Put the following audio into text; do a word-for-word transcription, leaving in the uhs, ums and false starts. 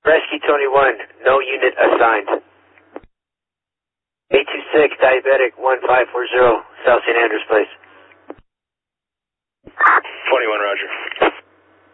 Rescue twenty-one, no unit assigned. eight two six, diabetic, one five four zero, South Saint Andrews Place. twenty-one, roger.